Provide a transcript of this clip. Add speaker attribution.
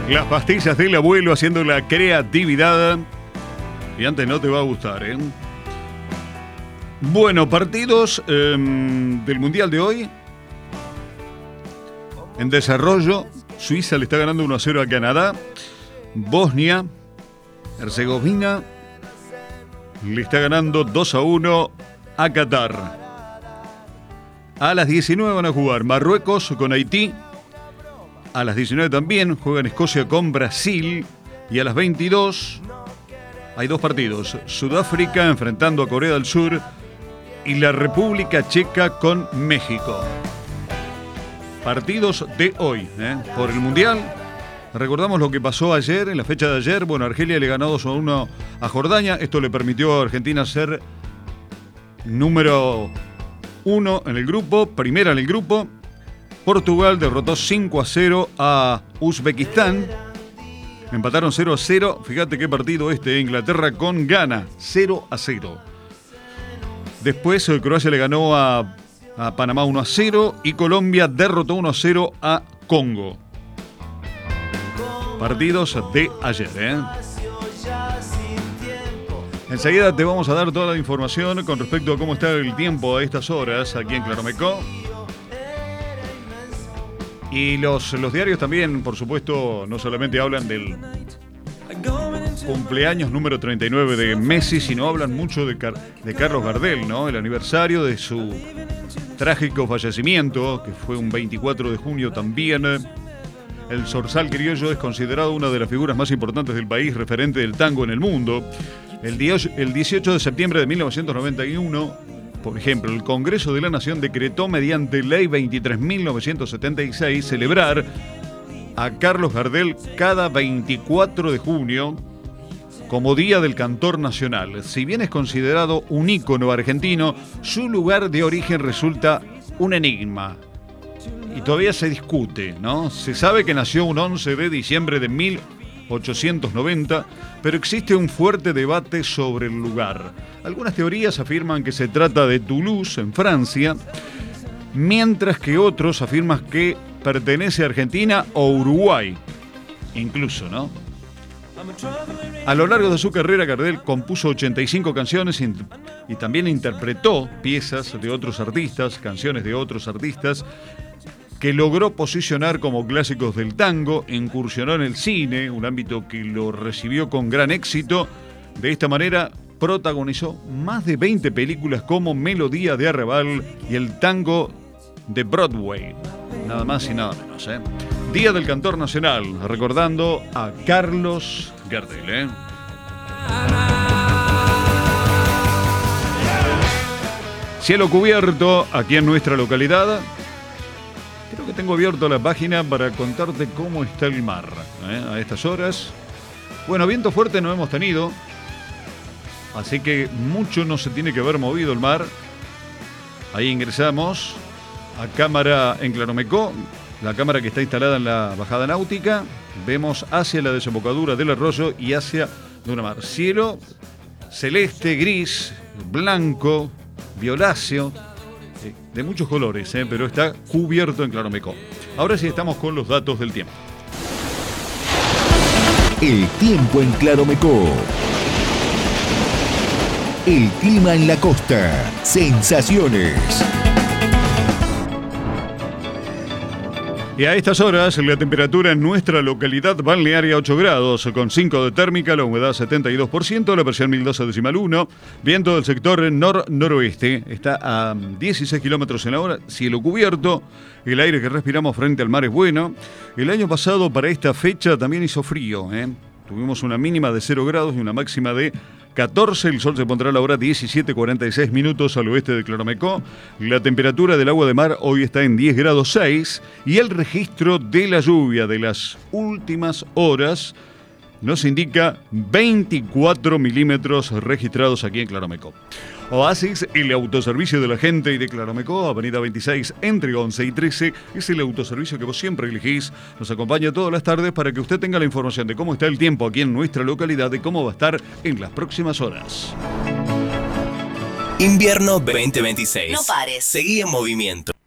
Speaker 1: Las pastillas del abuelo haciendo la creatividad. Y antes no te va a gustar, ¿eh? Bueno, partidos del Mundial de hoy. En desarrollo, Suiza le está ganando 1-0 a Canadá. Bosnia, Herzegovina le está ganando 2-1 a Qatar. A las 19 van a jugar Marruecos con Haití. A las 19 también juegan Escocia con Brasil. Y a las 22 hay dos partidos. Sudáfrica enfrentando a Corea del Sur y la República Checa con México. Partidos de hoy, por el Mundial. Recordamos lo que pasó ayer, en la fecha de ayer. Bueno, Argelia le ganó 2-1 a Jordania. Esto le permitió a Argentina ser número 1 en el grupo, primera en el grupo. Portugal derrotó 5-0 a Uzbekistán. Empataron 0-0. Fíjate qué partido Inglaterra con Ghana, 0-0. Después Croacia le ganó a Panamá 1-0 y Colombia derrotó 1-0 a Congo. Partidos de ayer, Enseguida te vamos a dar toda la información con respecto a cómo está el tiempo a estas horas aquí en Claromecó. Y los diarios también, por supuesto, no solamente hablan del cumpleaños número 39 de Messi, sino hablan mucho de Carlos Gardel, ¿no? El aniversario de su trágico fallecimiento, que fue un 24 de junio también. El zorzal criollo es considerado una de las figuras más importantes del país, referente del tango en el mundo. El 18 de septiembre de 1991, por ejemplo, el Congreso de la Nación decretó mediante Ley 23.976 celebrar a Carlos Gardel cada 24 de junio como Día del Cantor Nacional. Si bien es considerado un ícono argentino, su lugar de origen resulta un enigma. Y todavía se discute, ¿no? Se sabe que nació un 11 de diciembre de 1890, pero existe un fuerte debate sobre el lugar. Algunas teorías afirman que se trata de Toulouse, en Francia, mientras que otros afirman que pertenece a Argentina o Uruguay, incluso, ¿no? A lo largo de su carrera, Gardel compuso 85 canciones y también interpretó piezas de otros artistas, canciones de otros artistas, que logró posicionar como clásicos del tango. Incursionó en el cine, un ámbito que lo recibió con gran éxito. De esta manera protagonizó más de 20 películas como Melodía de Arrabal y el tango de Broadway. Nada más y nada menos, Día del Cantor Nacional, recordando a Carlos Gardel, Cielo cubierto aquí en nuestra localidad. Creo que tengo abierto la página para contarte cómo está el mar a estas horas. Bueno, viento fuerte no hemos tenido, así que mucho no se tiene que haber movido el mar. Ahí ingresamos a cámara en Claromecó, la cámara que está instalada en la bajada náutica. Vemos hacia la desembocadura del arroyo y hacia Duna Mar. Cielo celeste, gris, blanco, violáceo, de muchos colores, pero está cubierto en Claromecó. Ahora sí estamos con los datos del tiempo.
Speaker 2: El tiempo en Claromecó. El clima en la costa. Sensaciones.
Speaker 1: Y a estas horas la temperatura en nuestra localidad balnearia 8 grados, con 5 de térmica, la humedad 72%, la presión 1012,1, viento del sector nor-noroeste, está a 16 kilómetros en la hora, cielo cubierto, el aire que respiramos frente al mar es bueno. El año pasado para esta fecha también hizo frío, Tuvimos una mínima de 0 grados y una máxima de 14. El sol se pondrá a la hora 17:46 minutos al oeste de Claromecó. La temperatura del agua de mar hoy está en 10 grados 6 y el registro de la lluvia de las últimas horas nos indica 24 milímetros registrados aquí en Claromecó. Oasis, el autoservicio de la gente y de Claromecó, avenida 26, entre 11 y 13, es el autoservicio que vos siempre elegís. Nos acompaña todas las tardes para que usted tenga la información de cómo está el tiempo aquí en nuestra localidad y cómo va a estar en las próximas horas.
Speaker 3: Invierno 2026.
Speaker 4: No pares.
Speaker 3: Seguí en movimiento.